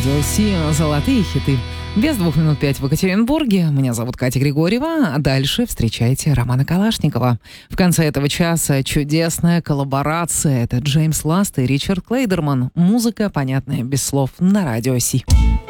Радио Си. Золотые хиты. Без 2 минут 5 в Екатеринбурге. Меня зовут Катя Григорьева. А дальше встречайте Романа Калашникова. В конце этого часа чудесная коллаборация. Это Джеймс Ласт и Ричард Клейдерман. Музыка, понятная без слов, на Радио Си.